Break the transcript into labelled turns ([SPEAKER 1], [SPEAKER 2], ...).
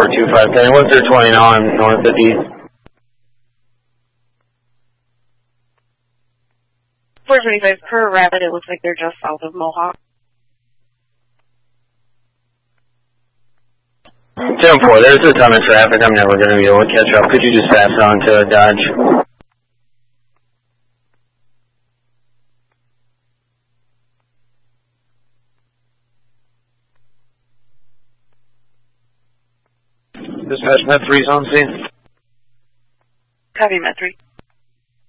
[SPEAKER 1] 425. Can I 130 now? I'm north of D.
[SPEAKER 2] 425 per Rapid, it looks like they're just south of Mohawk.
[SPEAKER 1] 10-4, there's a ton of traffic. I'm never going to be able to catch up. Could you just pass on to Dodge? Dispatch Met 3's on scene.
[SPEAKER 2] Copy, Met 3.